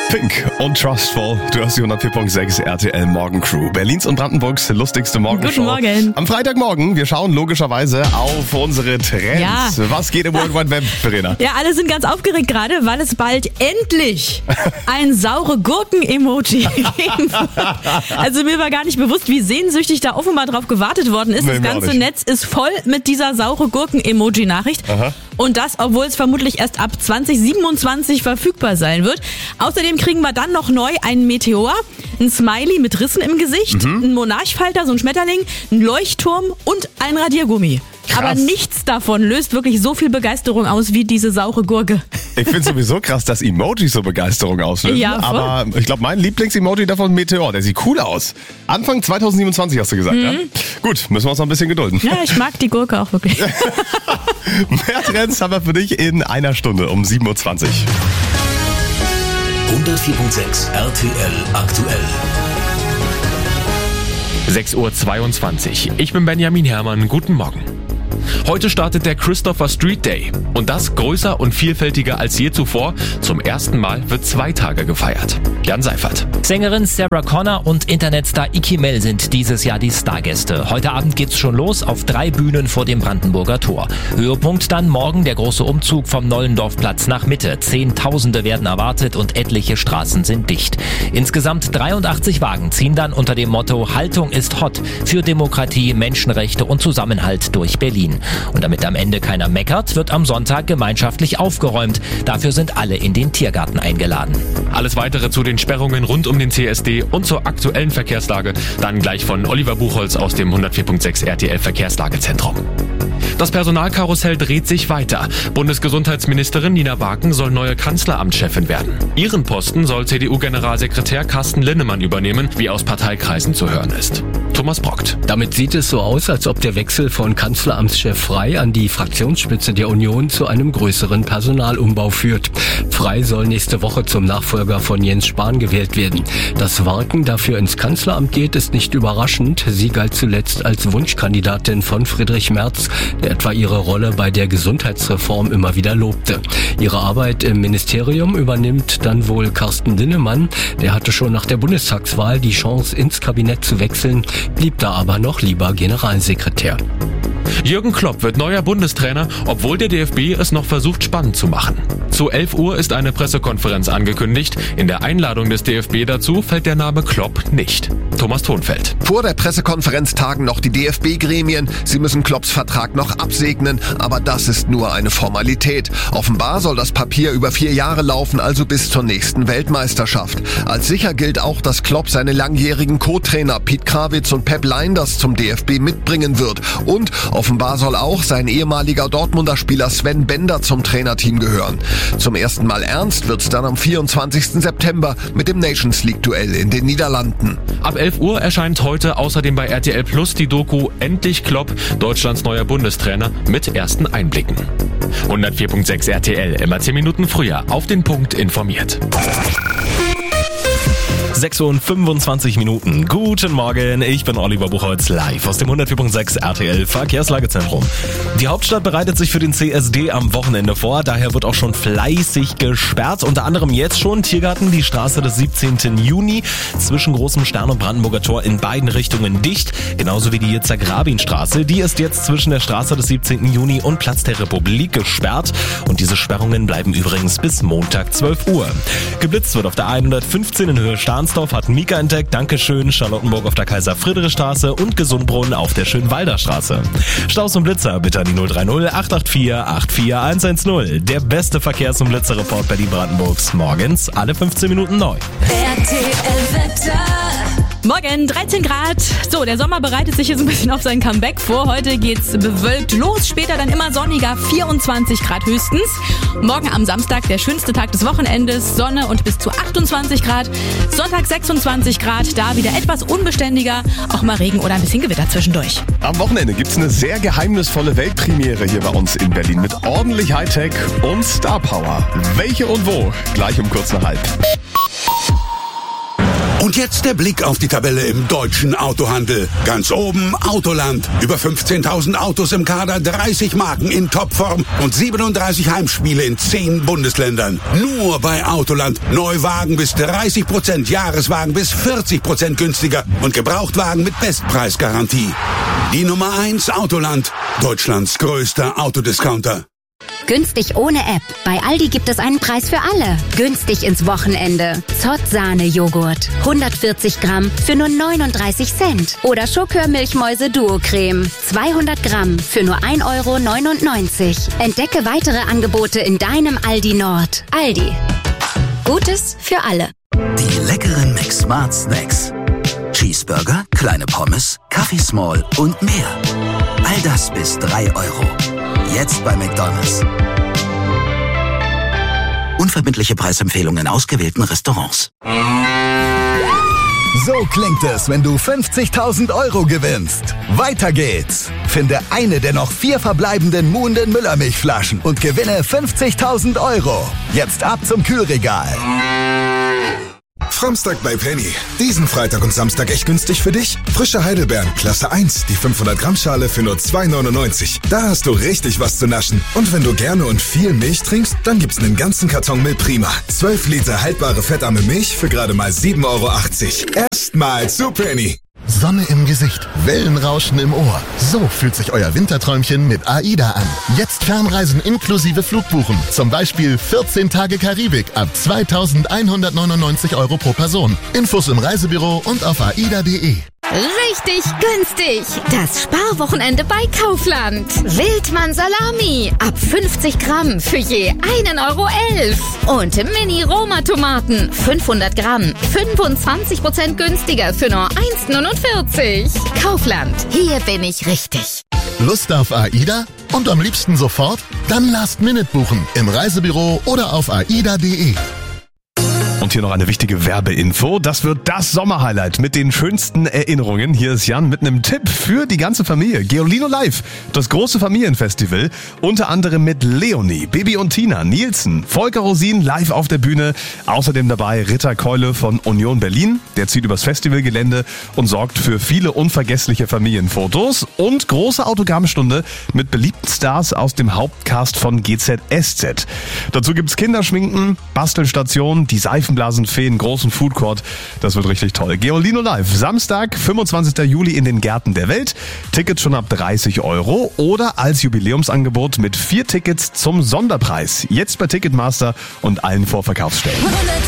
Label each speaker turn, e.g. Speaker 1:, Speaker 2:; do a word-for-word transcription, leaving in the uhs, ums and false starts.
Speaker 1: Pink und Trustful. Du hast die hundertvier Komma sechs R T L Morgencrew. Berlins und Brandenburgs lustigste Morgenshow.
Speaker 2: Guten Morgen.
Speaker 1: Am Freitagmorgen, wir schauen logischerweise auf unsere Trends.
Speaker 2: Ja.
Speaker 1: Was geht im World Wide Web, Verena?
Speaker 2: Ja, alle sind ganz aufgeregt gerade, weil es bald endlich ein saure Gurken-Emoji gibt. Also mir war gar nicht bewusst, wie sehnsüchtig da offenbar drauf gewartet worden ist.
Speaker 1: Nee,
Speaker 2: Das
Speaker 1: mir auch
Speaker 2: ganze
Speaker 1: nicht.
Speaker 2: Netz ist voll mit dieser saure Gurken-Emoji-Nachricht.
Speaker 1: Aha.
Speaker 2: Und das, obwohl es vermutlich erst ab zwanzig siebenundzwanzig verfügbar sein wird. Außerdem kriegen wir dann noch neu einen Meteor, ein Smiley mit Rissen im Gesicht,
Speaker 1: Mhm.
Speaker 2: einen Monarchfalter, so ein Schmetterling, einen Leuchtturm und ein Radiergummi.
Speaker 1: Krass.
Speaker 2: Aber nichts davon löst wirklich so viel Begeisterung aus wie diese saure Gurke.
Speaker 1: Ich finde sowieso krass, dass Emojis so Begeisterung auslösen.
Speaker 2: Ja, voll.
Speaker 1: Aber ich glaube, mein Lieblings-Emoji davon Meteor. Der sieht cool aus. Anfang zwanzig siebenundzwanzig hast du gesagt, ja? Gut, müssen wir uns noch ein bisschen gedulden.
Speaker 2: Ja, ich mag die Gurke auch wirklich.
Speaker 1: Mehr Trends haben wir für dich in einer Stunde um sieben Uhr zwanzig.
Speaker 3: hundertvier Komma sechs R T L aktuell.
Speaker 4: sechs Uhr zweiundzwanzig. Ich bin Benjamin Herrmann. Guten Morgen. Heute startet der Christopher Street Day. Und das größer und vielfältiger als je zuvor. Zum ersten Mal wird zwei Tage gefeiert. Jan Seifert.
Speaker 5: Sängerin Sarah Connor und Internetstar Iki Mel sind dieses Jahr die Stargäste. Heute Abend geht's schon los auf drei Bühnen vor dem Brandenburger Tor. Höhepunkt dann morgen der große Umzug vom Nollendorfplatz nach Mitte. Zehntausende werden erwartet und etliche Straßen sind dicht. Insgesamt dreiundachtzig Wagen ziehen dann unter dem Motto Haltung ist hot für Demokratie, Menschenrechte und Zusammenhalt durch Berlin. Und damit am Ende keiner meckert, wird am Sonntag gemeinschaftlich aufgeräumt. Dafür sind alle in den Tiergarten eingeladen.
Speaker 4: Alles weitere zu den Sperrungen rund um den C S D und zur aktuellen Verkehrslage dann gleich von Oliver Buchholz aus dem hundertvier Komma sechs R T L Verkehrslagezentrum. Das Personalkarussell dreht sich weiter. Bundesgesundheitsministerin Nina Waken soll neue Kanzleramtschefin werden. Ihren Posten soll C D U-Generalsekretär Carsten Linnemann übernehmen, wie aus Parteikreisen zu hören ist. Thomas Brockt.
Speaker 6: Damit sieht es so aus, als ob der Wechsel von Kanzleramtschef Frey an die Fraktionsspitze der Union zu einem größeren Personalumbau führt. Frey soll nächste Woche zum Nachfolger von Jens Spahn gewählt werden. Dass Waken dafür ins Kanzleramt geht, ist nicht überraschend. Sie galt zuletzt als Wunschkandidatin von Friedrich Merz, der etwa ihre Rolle bei der Gesundheitsreform immer wieder lobte. Ihre Arbeit im Ministerium übernimmt dann wohl Carsten Linnemann. Der hatte schon nach der Bundestagswahl die Chance, ins Kabinett zu wechseln, blieb da aber noch lieber Generalsekretär.
Speaker 4: Jürgen Klopp wird neuer Bundestrainer, obwohl der D F B es noch versucht spannend zu machen. Zu elf Uhr ist eine Pressekonferenz angekündigt. In der Einladung des D F B dazu fällt der Name Klopp nicht. Thomas Thonfeld.
Speaker 7: Vor der Pressekonferenz tagen noch die D F B-Gremien. Sie müssen Klopps Vertrag noch absegnen, aber das ist nur eine Formalität. Offenbar soll das Papier über vier Jahre laufen, also bis zur nächsten Weltmeisterschaft. Als sicher gilt auch, dass Klopp seine langjährigen Co-Trainer Piet Krawitz und Pep Lijnders zum D F B mitbringen wird. Und offenbar soll auch sein ehemaliger Dortmunder Spieler Sven Bender zum Trainerteam gehören. Zum ersten Mal ernst wird's dann am vierundzwanzigsten September mit dem Nations League-Duell in den Niederlanden.
Speaker 4: Ab elf Uhr erscheint heute außerdem bei R T L Plus die Doku Endlich Klopp, Deutschlands neuer Bundestrainer, mit ersten Einblicken. hundertvier Komma sechs R T L, immer zehn Minuten früher, auf den Punkt informiert.
Speaker 1: sechs Uhr fünfundzwanzig Minuten. Guten Morgen, ich bin Oliver Buchholz, live aus dem hundertvier Komma sechs R T L Verkehrslagezentrum. Die Hauptstadt bereitet sich für den C S D am Wochenende vor, daher wird auch schon fleißig gesperrt. Unter anderem jetzt schon Tiergarten, die Straße des siebzehnten Juni, zwischen Großem Stern und Brandenburger Tor in beiden Richtungen dicht. Genauso wie die Yitzhak-Rabin-Straße, die ist jetzt zwischen der Straße des siebzehnten Juni und Platz der Republik gesperrt. Und diese Sperrungen bleiben übrigens bis Montag zwölf Uhr. Geblitzt wird auf der hundertfünfzehn in Höhe Stahnsdorf, hat Mika entdeckt, Dankeschön. Charlottenburg auf der Kaiser-Friedrich-Straße und Gesundbrunnen auf der Schönwalder Straße. Staus und Blitzer bitte an die null drei null acht acht vier acht vier eins eins null. Der beste Verkehrs- und Blitzerreport Berlin-Brandenburgs. Morgens alle fünfzehn Minuten neu.
Speaker 2: R T L-Wetter. Morgen dreizehn Grad. So, der Sommer bereitet sich jetzt ein bisschen auf sein Comeback vor. Heute geht's bewölkt los, später dann immer sonniger, vierundzwanzig Grad höchstens. Morgen am Samstag der schönste Tag des Wochenendes, Sonne und bis zu achtundzwanzig Grad. Sonntag sechsundzwanzig Grad, da wieder etwas unbeständiger, auch mal Regen oder ein bisschen Gewitter zwischendurch.
Speaker 1: Am Wochenende gibt's eine sehr geheimnisvolle Weltpremiere hier bei uns in Berlin mit ordentlich Hightech und Star Power. Welche und wo? Gleich um kurz nach halb.
Speaker 8: Und jetzt der Blick auf die Tabelle im deutschen Autohandel. Ganz oben Autoland. Über fünfzehntausend Autos im Kader, dreißig Marken in Topform und siebenunddreißig Heimspiele in zehn Bundesländern. Nur bei Autoland. Neuwagen bis dreißig Prozent, Jahreswagen bis vierzig Prozent günstiger und Gebrauchtwagen mit Bestpreisgarantie. Die Nummer eins Autoland. Deutschlands größter Autodiscounter.
Speaker 9: Günstig ohne App. Bei Aldi gibt es einen Preis für alle. Günstig ins Wochenende. Zott-Sahne-Joghurt. hundertvierzig Gramm für nur neununddreißig Cent. Oder Schokör-Milchmäuse Duo-Creme. zweihundert Gramm für nur ein Euro neunundneunzig. Entdecke weitere Angebote in deinem Aldi Nord. Aldi. Gutes für alle.
Speaker 3: Die leckeren McSmart Snacks. Cheeseburger, kleine Pommes, Kaffee Small und mehr. All das bis drei Euro. Jetzt bei McDonald's. Unverbindliche Preisempfehlungen in ausgewählten Restaurants.
Speaker 10: So klingt es, wenn du fünfzigtausend Euro gewinnst. Weiter geht's. Finde eine der noch vier verbleibenden Muhnden Müllermilchflaschen und gewinne fünfzigtausend Euro. Jetzt ab zum Kühlregal.
Speaker 11: Framstag bei Penny. Diesen Freitag und Samstag echt günstig für dich? Frische Heidelbeeren, Klasse eins, die fünfhundert Gramm Schale für nur zwei neunundneunzig. Da hast du richtig was zu naschen. Und wenn du gerne und viel Milch trinkst, dann gibt's einen ganzen Karton Milprima. zwölf Liter haltbare fettarme Milch für gerade mal sieben Euro achtzig. Erstmal zu Penny.
Speaker 12: Sonne im Gesicht, Wellenrauschen im Ohr. So fühlt sich euer Winterträumchen mit AIDA an. Jetzt Fernreisen inklusive Flugbuchen. Zum Beispiel vierzehn Tage Karibik ab zweitausendeinhundertneunundneunzig Euro pro Person. Infos im Reisebüro und auf aida punkt de.
Speaker 13: Richtig günstig. Das Sparwochenende bei Kaufland. Wildmann Salami ab fünfzig Gramm für je einen Euro elf. Und Mini-Roma-Tomaten fünfhundert Gramm, fünfundzwanzig Prozent günstiger für nur eins neunundvierzig. Kaufland, hier bin ich richtig.
Speaker 12: Lust auf AIDA? Und am liebsten sofort? Dann Last Minute buchen im Reisebüro oder auf aida punkt de.
Speaker 1: Und hier noch eine wichtige Werbeinfo. Das wird das Sommerhighlight mit den schönsten Erinnerungen. Hier ist Jan mit einem Tipp für die ganze Familie. Geolino Live, das große Familienfestival. Unter anderem mit Leonie, Bibi und Tina, Nielsen, Volker Rosin live auf der Bühne. Außerdem dabei Ritter Keule von Union Berlin. Der zieht übers Festivalgelände und sorgt für viele unvergessliche Familienfotos. Und große Autogrammstunde mit beliebten Stars aus dem Hauptcast von G Z S Z. Dazu gibt's Kinderschminken, Bastelstation, die Seifenblasenfeen, großen Foodcourt. Das wird richtig toll. Geolino Live, Samstag, fünfundzwanzigster Juli in den Gärten der Welt. Tickets schon ab dreißig Euro oder als Jubiläumsangebot mit vier Tickets zum Sonderpreis. Jetzt bei Ticketmaster und allen Vorverkaufsstellen.